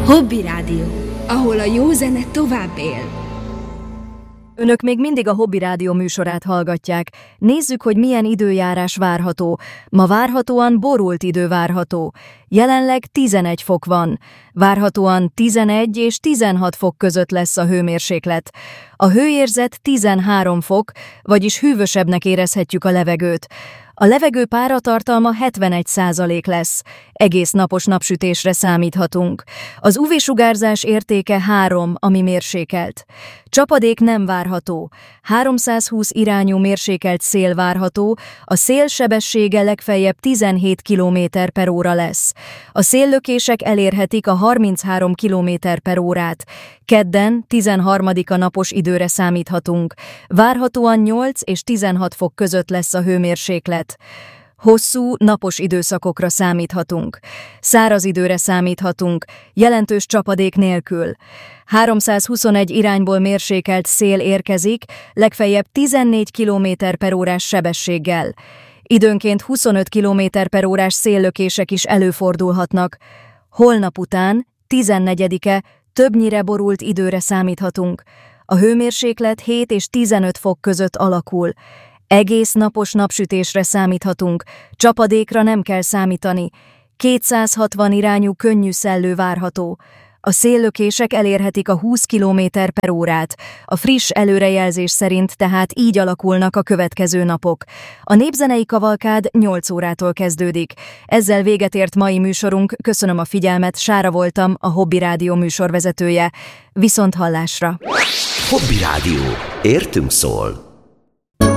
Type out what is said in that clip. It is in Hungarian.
Hobby Rádió, ahol a jó zene tovább él. Önök még mindig a Hobby Rádió műsorát hallgatják. Nézzük, hogy milyen időjárás várható. Ma várhatóan borult idő várható. Jelenleg 11 fok van. Várhatóan 11 és 16 fok között lesz a hőmérséklet. A hőérzet 13 fok, vagyis hűvösebbnek érezhetjük a levegőt. A levegő páratartalma 71% lesz. Egész napos napsütésre számíthatunk. Az UV-sugárzás értéke 3, ami mérsékelt. Csapadék nem várható. 320 irányú mérsékelt szél várható, a szél sebessége legfeljebb 17 km/h lesz. A széllökések elérhetik a 33 km/h. Kedden, 13-a napos időre számíthatunk. Várhatóan 8 és 16 fok között lesz a hőmérséklet. Hosszú, napos időszakokra számíthatunk. Száraz időre számíthatunk, jelentős csapadék nélkül. 321 irányból mérsékelt szél érkezik, legfeljebb 14 km/h sebességgel. Időnként 25 km/h széllökések is előfordulhatnak. Holnap után, 14-e, többnyire borult időre számíthatunk. A hőmérséklet 7 és 15 fok között alakul. Egész napos napsütésre számíthatunk, csapadékra nem kell számítani. 260 irányú könnyű szellő várható. A széllökések elérhetik a 20 km/h. A friss előrejelzés szerint tehát így alakulnak a következő napok. A népzenei kavalkád 8 órától kezdődik. Ezzel véget ért mai műsorunk, köszönöm a figyelmet, Sára voltam, a Hobby Rádió műsorvezetője. Viszonthallásra! Hobby Rádió. Értünk szól!